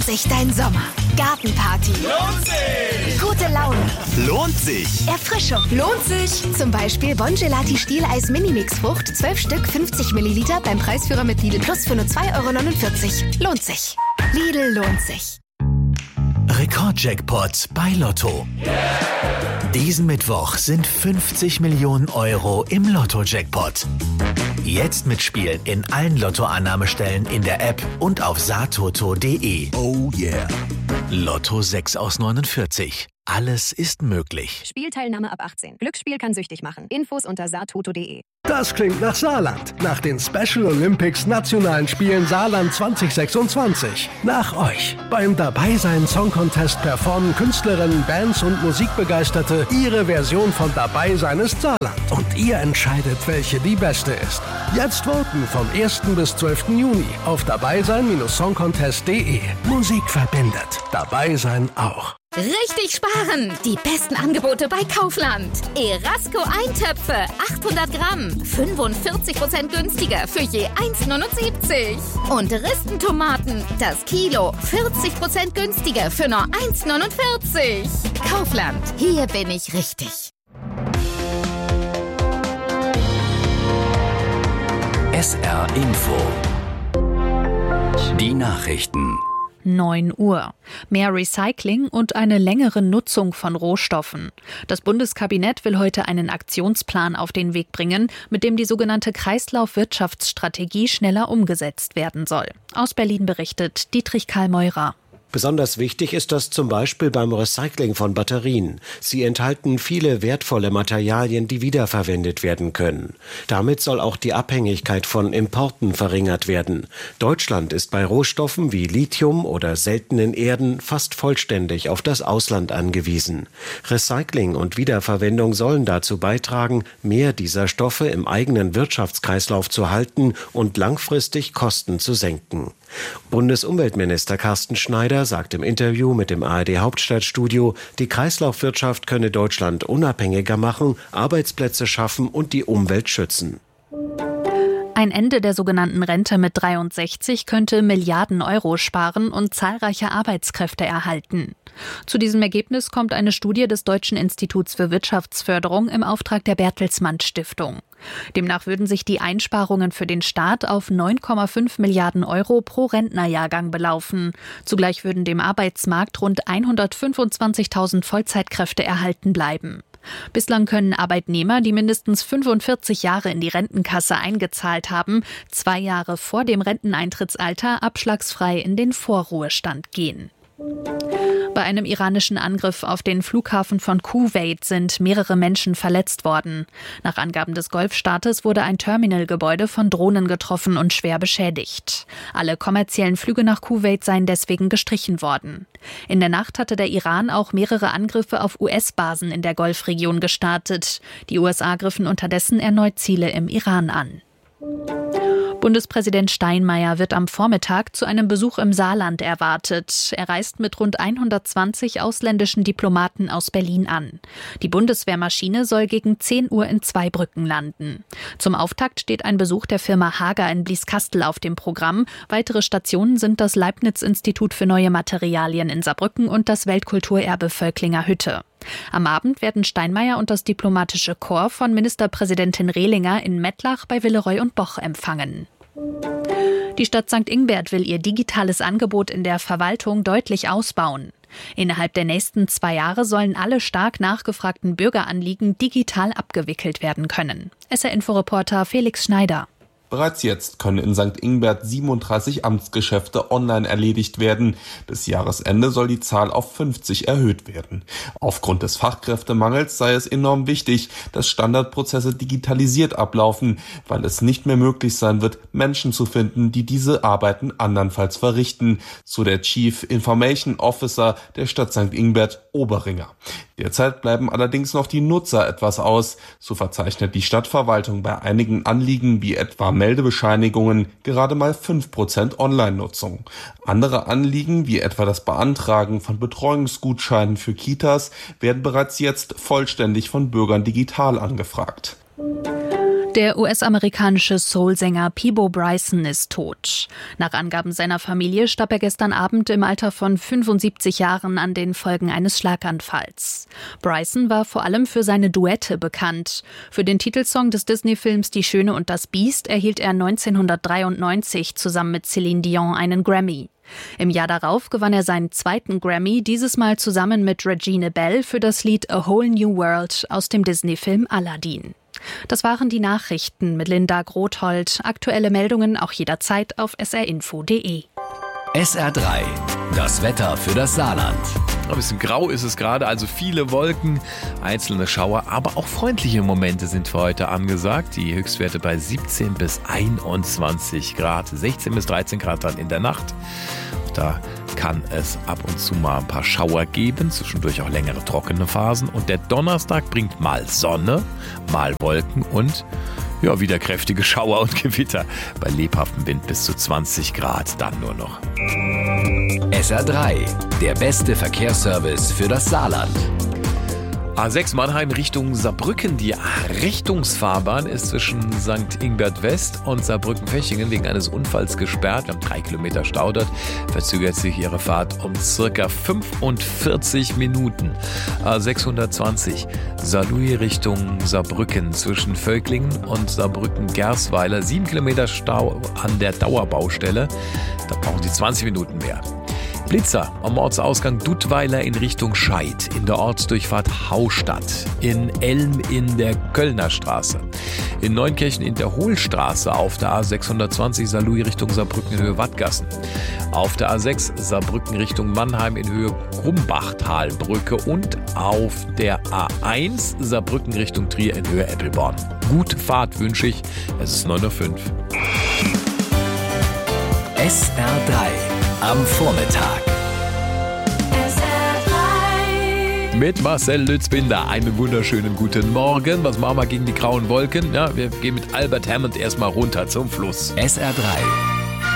sich dein Sommer? Gartenparty. Lohnt sich! Gute Laune. Lohnt sich! Erfrischung. Lohnt sich! Zum Beispiel Bongelati Stieleis Minimix-Frucht, 12 Stück, 50 Milliliter beim Preisführer mit Lidl Plus für nur 2,49 €. Lohnt sich. Lidl lohnt sich. Rekordjackpot bei Lotto. Diesen Mittwoch sind 50 Millionen Euro im Lotto-Jackpot. Jetzt mitspielen in allen Lottoannahmestellen in der App und auf satoto.de. Oh yeah! Lotto 6 aus 49. Alles ist möglich. Spielteilnahme ab 18. Glücksspiel kann süchtig machen. Infos unter satoto.de. Das klingt nach Saarland. Nach den Special Olympics Nationalen Spielen Saarland 2026. Nach euch. Beim Dabeisein Song Contest performen Künstlerinnen, Bands und Musikbegeisterte ihre Version von Dabeisein ist Saarland. Und ihr entscheidet, welche die beste ist. Jetzt voten vom 1. bis 12. Juni auf dabeisein-songcontest.de. Musik verbindet. Dabeisein auch. Richtig sparen! Die besten Angebote bei Kaufland. Erasco Eintöpfe, 800 Gramm, 45% günstiger für je 1,79. Und Ristentomaten, das Kilo, 40% günstiger für nur 1,49. Kaufland, hier bin ich richtig. SR Info. Die Nachrichten. 9 Uhr. Mehr Recycling und eine längere Nutzung von Rohstoffen. Das Bundeskabinett will heute einen Aktionsplan auf den Weg bringen, mit dem die sogenannte Kreislaufwirtschaftsstrategie schneller umgesetzt werden soll. Aus Berlin berichtet Dietrich Karl Meurer. Besonders wichtig ist das zum Beispiel beim Recycling von Batterien. Sie enthalten viele wertvolle Materialien, die wiederverwendet werden können. Damit soll auch die Abhängigkeit von Importen verringert werden. Deutschland ist bei Rohstoffen wie Lithium oder seltenen Erden fast vollständig auf das Ausland angewiesen. Recycling und Wiederverwendung sollen dazu beitragen, mehr dieser Stoffe im eigenen Wirtschaftskreislauf zu halten und langfristig Kosten zu senken. Bundesumweltminister Carsten Schneider sagt im Interview mit dem ARD-Hauptstadtstudio, die Kreislaufwirtschaft könne Deutschland unabhängiger machen, Arbeitsplätze schaffen und die Umwelt schützen. Ein Ende der sogenannten Rente mit 63 könnte Milliarden Euro sparen und zahlreiche Arbeitskräfte erhalten. Zu diesem Ergebnis kommt eine Studie des Deutschen Instituts für Wirtschaftsförderung im Auftrag der Bertelsmann Stiftung. Demnach würden sich die Einsparungen für den Staat auf 9,5 Milliarden Euro pro Rentnerjahrgang belaufen. Zugleich würden dem Arbeitsmarkt rund 125.000 Vollzeitkräfte erhalten bleiben. Bislang können Arbeitnehmer, die mindestens 45 Jahre in die Rentenkasse eingezahlt haben, 2 Jahre vor dem Renteneintrittsalter abschlagsfrei in den Vorruhestand gehen. Bei einem iranischen Angriff auf den Flughafen von Kuwait sind mehrere Menschen verletzt worden. Nach Angaben des Golfstaates wurde ein Terminalgebäude von Drohnen getroffen und schwer beschädigt. Alle kommerziellen Flüge nach Kuwait seien deswegen gestrichen worden. In der Nacht hatte der Iran auch mehrere Angriffe auf US-Basen in der Golfregion gestartet. Die USA griffen unterdessen erneut Ziele im Iran an. Bundespräsident Steinmeier wird am Vormittag zu einem Besuch im Saarland erwartet. Er reist mit rund 120 ausländischen Diplomaten aus Berlin an. Die Bundeswehrmaschine soll gegen 10 Uhr in Zweibrücken landen. Zum Auftakt steht ein Besuch der Firma Hager in Blieskastel auf dem Programm. Weitere Stationen sind das Leibniz-Institut für neue Materialien in Saarbrücken und das Weltkulturerbe Völklinger Hütte. Am Abend werden Steinmeier und das diplomatische Korps von Ministerpräsidentin Rehlinger in Mettlach bei Villeroy und Boch empfangen. Die Stadt St. Ingbert will ihr digitales Angebot in der Verwaltung deutlich ausbauen. Innerhalb der nächsten 2 Jahre sollen alle stark nachgefragten Bürgeranliegen digital abgewickelt werden können. SR-Info-Reporter Felix Schneider. Bereits jetzt können in St. Ingbert 37 Amtsgeschäfte online erledigt werden. Bis Jahresende soll die Zahl auf 50 erhöht werden. Aufgrund des Fachkräftemangels sei es enorm wichtig, dass Standardprozesse digitalisiert ablaufen, weil es nicht mehr möglich sein wird, Menschen zu finden, die diese Arbeiten andernfalls verrichten, so der Chief Information Officer der Stadt St. Ingbert, Oberinger. Derzeit bleiben allerdings noch die Nutzer etwas aus. So verzeichnet die Stadtverwaltung bei einigen Anliegen wie etwa Meldebescheinigungen gerade mal 5% Online-Nutzung. Andere Anliegen wie etwa das Beantragen von Betreuungsgutscheinen für Kitas werden bereits jetzt vollständig von Bürgern digital angefragt. Der US-amerikanische Soul-Sänger Peabo Bryson ist tot. Nach Angaben seiner Familie starb er gestern Abend im Alter von 75 Jahren an den Folgen eines Schlaganfalls. Bryson war vor allem für seine Duette bekannt. Für den Titelsong des Disney-Films Die Schöne und das Biest erhielt er 1993 zusammen mit Celine Dion einen Grammy. Im Jahr darauf gewann er seinen zweiten Grammy, dieses Mal zusammen mit Regina Bell für das Lied A Whole New World aus dem Disney-Film Aladdin. Das waren die Nachrichten mit Linda Grothold. Aktuelle Meldungen auch jederzeit auf srinfo.de. SR3, das Wetter für das Saarland. Ein bisschen grau ist es gerade, also viele Wolken, einzelne Schauer, aber auch freundliche Momente sind für heute angesagt. Die Höchstwerte bei 17 bis 21 Grad, 16 bis 13 Grad dann in der Nacht. Da kann es ab und zu mal ein paar Schauer geben, zwischendurch auch längere trockene Phasen. Und der Donnerstag bringt mal Sonne, mal Wolken und wieder kräftige Schauer und Gewitter. Bei lebhaftem Wind bis zu 20 Grad dann nur noch. SR3, der beste Verkehrsservice für das Saarland. A6 Mannheim Richtung Saarbrücken. Die Richtungsfahrbahn ist zwischen St. Ingbert West und Saarbrücken-Fechingen wegen eines Unfalls gesperrt. Wir haben 3 Kilometer Stau dort. Verzögert sich Ihre Fahrt um circa 45 Minuten. A620 Saarlouis Richtung Saarbrücken zwischen Völklingen und Saarbrücken-Gersweiler. 7 Kilometer Stau an der Dauerbaustelle. Da brauchen Sie 20 Minuten mehr. Blitzer am Ortsausgang Duttweiler in Richtung Scheid, in der Ortsdurchfahrt Haustadt, in Elm in der Kölner Straße, in Neunkirchen in der Hohlstraße, auf der A620 Saarlouis Richtung Saarbrücken in Höhe Wattgassen, auf der A6 Saarbrücken Richtung Mannheim in Höhe Grumbachtalbrücke und auf der A1 Saarbrücken Richtung Trier in Höhe Eppelborn. Gute Fahrt wünsche ich, es ist 9:05 Uhr. SR3 am Vormittag. Mit Marcel Lützbinder einen wunderschönen guten Morgen. Was machen wir gegen die grauen Wolken? Ja, wir gehen mit Albert Hammond erstmal runter zum Fluss. SR3